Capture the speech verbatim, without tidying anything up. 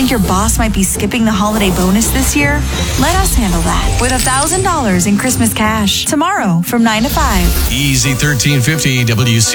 Think your boss might be skipping the holiday bonus this year? Let us handle that with one thousand dollars in Christmas cash tomorrow from nine to five. Easy thirteen fifty W C.